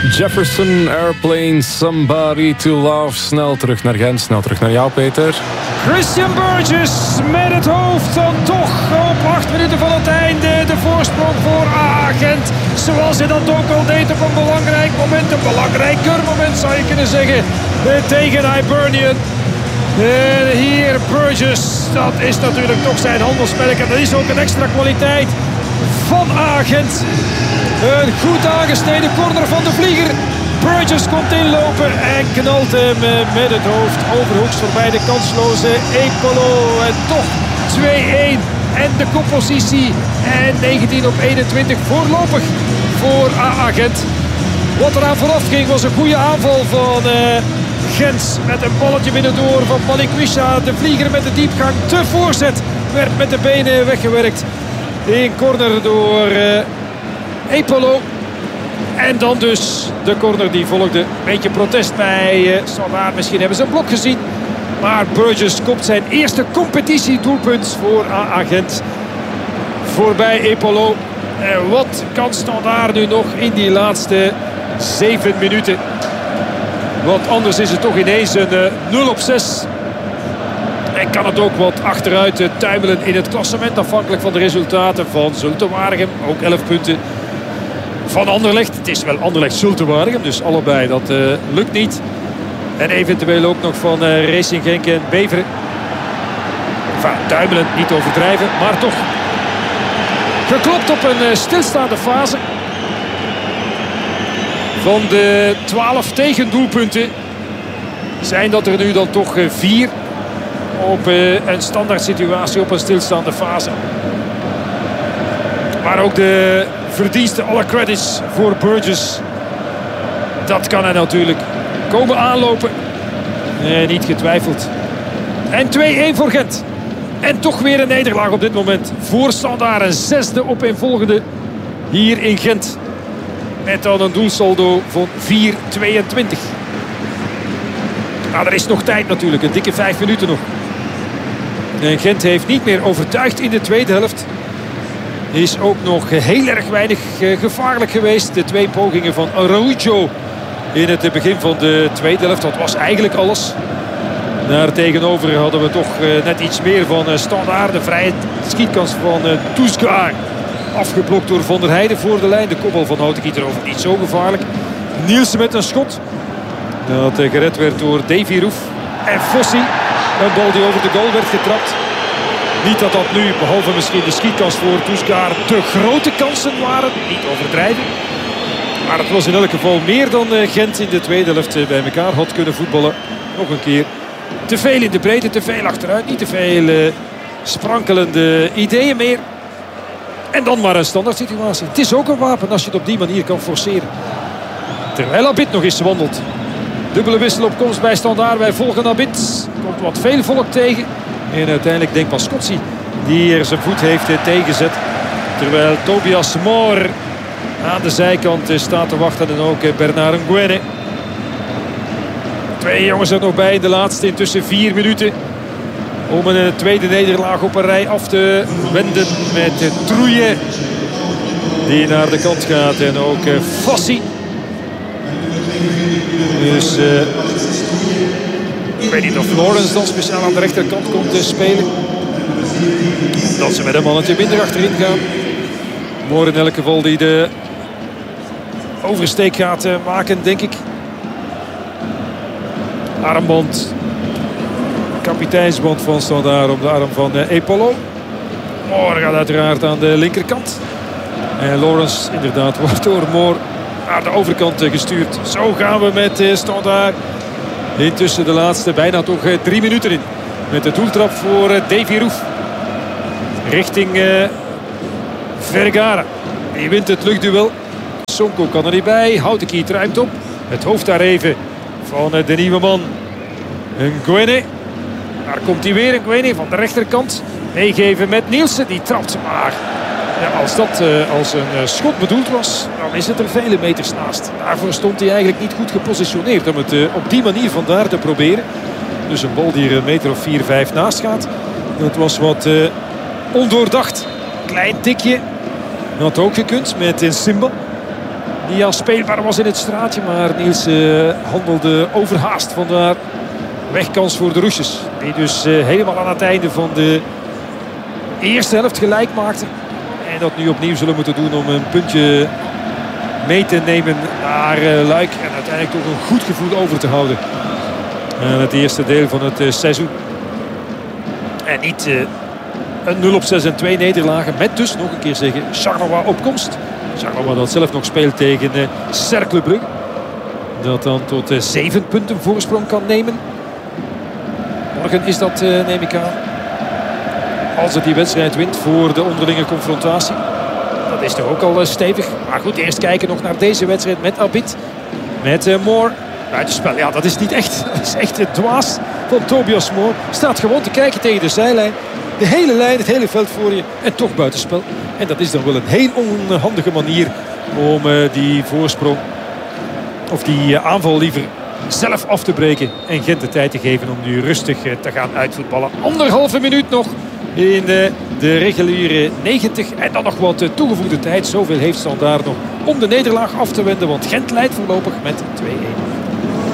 Jefferson, Airplane, Somebody to Love. Snel terug naar Gent, snel terug naar jou, Peter. Christian Burgess met het hoofd dan toch op 8 minuten van het einde. De voorsprong voor AA Gent. Zoals hij dat ook al deed op een belangrijk moment. Een belangrijker moment zou je kunnen zeggen. Tegen Hibernian. En hier Burgess. Dat is natuurlijk toch zijn handelsmerk. En dat is ook een extra kwaliteit van AA Gent. Een goed aangesneden corner van de vlieger. Burgess komt inlopen en knalt hem met het hoofd overhoeks voorbij de kansloze Epolo. En toch 2-1 en de koppositie. En 19-21 voorlopig voor AA Gent. Wat eraan vooraf ging was een goede aanval van Gent. Met een balletje binnendoor van Balikwisha. De vlieger met de diepgang. Te voorzet werd met de benen weggewerkt. In corner door Epolo. En dan dus de corner die volgde. Een beetje protest bij Standaard. Misschien hebben ze een blok gezien. Maar Burgess kopt zijn eerste competitiedoelpunt voor AA Gent. Voorbij Epolo. En wat kan Standaard nu nog in die laatste 7 minuten? Want anders is het toch ineens een 0-6. En kan het ook wat achteruit tuimelen in het klassement. Afhankelijk van de resultaten van Zulte Waregem. Ook 11 punten. Van Anderlecht. Het is wel Anderlecht-Zulte Waregem. Dus allebei dat lukt niet. En eventueel ook nog van Racing Genk en Beveren. Enfin, tuimelen, niet overdrijven. Maar toch geklopt op een stilstaande fase. Van de 12 tegendoelpunten zijn dat er nu dan toch 4 op een standaard situatie op een stilstaande fase. Maar ook de verdiensten, alle credits voor Burgess. Dat kan hij natuurlijk komen aanlopen. Niet getwijfeld. En 2-1 voor Gent. En toch weer een nederlaag op dit moment. Voor Standaard een 6e opeenvolgende hier in Gent. Met dan een doelsaldo van 4-22. Nou, er is nog tijd natuurlijk. Een dikke 5 minuten nog. En Gent heeft niet meer overtuigd in de tweede helft. Is ook nog heel erg weinig gevaarlijk geweest. De 2 pogingen van Araujo in het begin van de tweede helft. Dat was eigenlijk alles. Daartegenover hadden we toch net iets meer van Standaard. De vrije schietkans van Toesgaard. Afgeblokt door Van der Heijden voor de lijn. De kopbal van Houtekiet erover niet zo gevaarlijk. Nielsen met een schot. Dat gered werd door Davy Roef. En Fossi. Een bal die over de goal werd getrapt. Niet dat dat nu, behalve misschien de schietkans voor Toesgaard, te grote kansen waren. Niet overdrijven. Maar het was in elk geval meer dan Gent in de tweede helft bij elkaar had kunnen voetballen. Nog een keer. Te veel in de breedte, te veel achteruit. Niet te veel sprankelende ideeën meer. En dan maar een standaard situatie. Het is ook een wapen als je het op die manier kan forceren. Terwijl Abid nog eens wandelt. Dubbele wissel op komst bij Standaard. Wij volgen Abid. Komt wat veel volk tegen. En uiteindelijk denkt Pascozzi die er zijn voet heeft tegenzet. Terwijl Tobias Moor aan de zijkant staat te wachten. En ook Bernard Nguene. 2 jongens er nog bij in de laatste intussen 4 minuten. Om een tweede nederlaag op een rij af te wenden met Trouillet. Die naar de kant gaat. En ook Fassi. Dus ik weet niet of Lawrence dan speciaal aan de rechterkant komt te spelen. Dat ze met een mannetje minder achterin gaan. Moor in elk geval die de oversteek gaat maken, denk ik. Armband. Kapiteinsband van Standaard op de arm van Epolo. Moor gaat uiteraard aan de linkerkant. En Lawrence inderdaad wordt door Moor naar de overkant gestuurd. Zo gaan we met Standaard. Intussen de laatste bijna toch 3 minuten in. Met de doeltrap voor Davy Roef. Richting Vergara. Die wint het luchtduel. Sonko kan er niet bij. Houtekiet ruimt op. Het hoofd daar even van de nieuwe man. Nguene. Daar komt hij weer. Nguene van de rechterkant. Meegeven met Nielsen. Die trapt maar. Ja, als dat als een schot bedoeld was, dan is het er vele meters naast. Daarvoor stond hij eigenlijk niet goed gepositioneerd om het op die manier vandaar te proberen. Dus een bal die er een meter of 4-5 naast gaat. Dat was wat ondoordacht. Klein tikje. Had ook gekund met Simba. die speelbaar was in het straatje. Maar Niels handelde overhaast. Vandaar wegkans voor de Roesjes. Die dus helemaal aan het einde van de eerste helft gelijk maakten. En dat nu opnieuw zullen moeten doen om een puntje mee te nemen naar Luik. En uiteindelijk toch een goed gevoel over te houden. Het eerste deel van het seizoen. En niet een 0-6 en 2 nederlagen. Met dus, nog een keer zeggen, Charleroi op komst. Charleroi dat zelf nog speelt tegen Cercle Brugge. Dat dan tot 7 punten voorsprong kan nemen. Morgen is dat, neem ik aan. Als het die wedstrijd wint voor de onderlinge confrontatie. Dat is toch ook al stevig. Maar goed, eerst kijken nog naar deze wedstrijd met Abid. Met Moore. Buitenspel, ja, dat is niet echt. Dat is echt het dwaas van Tobias Moore. Staat gewoon te kijken tegen de zijlijn. De hele lijn, het hele veld voor je. En toch buitenspel. En dat is dan wel een heel onhandige manier om die voorsprong, of die aanval liever, zelf af te breken. En Gent de tijd te geven om nu rustig te gaan uitvoetballen. 1,5 minuut nog in de reguliere 90. En dan nog wat toegevoegde tijd. Zoveel heeft Standaard nog om de nederlaag af te wenden. Want Gent leidt voorlopig met 2-1.